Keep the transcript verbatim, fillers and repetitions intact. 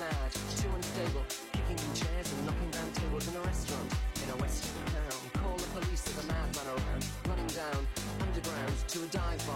mad, too unstable, kicking in chairs and knocking down tables in a restaurant in a western town. Call the police, there's a madman around, running down underground to a dive